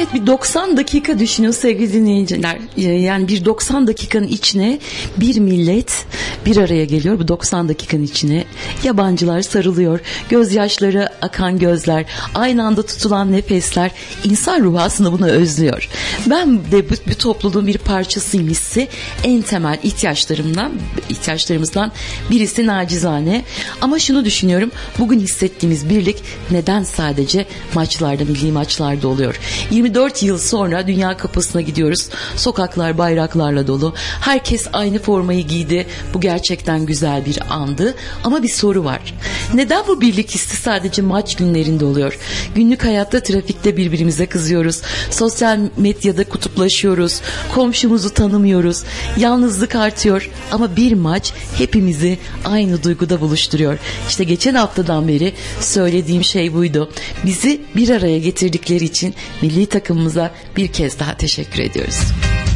Evet, bir 90 dakika düşünün sevgili dinleyiciler. Yani bir 90 dakikanın içine bir millet bir araya geliyor. Bu 90 dakikanın içine yabancılar sarılıyor. Gözyaşları akan gözler, aynı anda tutulan nefesler. İnsan ruhu aslında bunu özlüyor. Ben de bu topluluğun bir parçasıyım hissi en temel ihtiyaçlarımızdan birisi nacizane. Ama şunu düşünüyorum. Bugün hissettiğimiz birlik neden sadece maçlarda, milli maçlarda oluyor? 24 yıl sonra Dünya Kupası'na gidiyoruz. Sokaklar bayraklarla dolu. Herkes aynı formayı giydi. Bu gerçekten güzel bir andı. Ama bir soru var. Neden bu birlik hissi sadece maç günlerinde oluyor? Günlük hayatta, trafikte birbirimize kızıyoruz. Sosyal medyada kutuplaşıyoruz. Komşumuzu tanımıyoruz. Yalnızlık artıyor. Ama bir maç hepimizi aynı duyguda buluşturuyor. İşte geçen haftadan beri söylediğim şey buydu. Bizi bir araya getirdikleri için milli takımımıza bir kez daha teşekkür ediyoruz.